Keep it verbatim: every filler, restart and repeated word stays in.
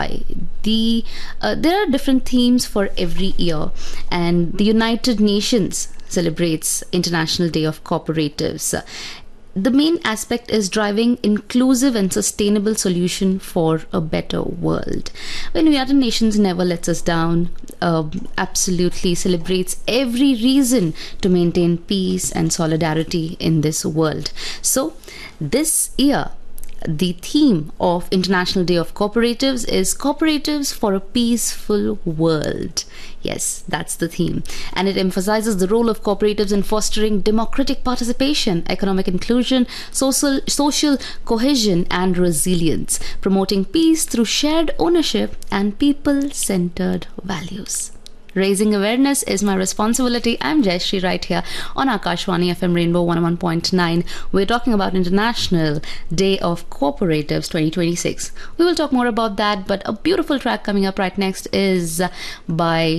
why. The uh, there are different themes for every year, and the United Nations celebrates International Day of Cooperatives. The main aspect is driving inclusive and sustainable solution for a better world. When United Nations never lets us down, uh, absolutely celebrates every reason to maintain peace and solidarity in this world. So this year, the theme of International Day of Cooperatives is Cooperatives for a Peaceful World. Yes, that's the theme. And it emphasizes the role of cooperatives in fostering democratic participation, economic inclusion, social, social cohesion, and resilience, promoting peace through shared ownership and people-centered values. Raising awareness is my responsibility. I'm Jayashree right here on Akashwani F M Rainbow one oh one point nine. We're talking about International Day of Cooperatives twenty twenty-six. We will talk more about that, but a beautiful track coming up right next is by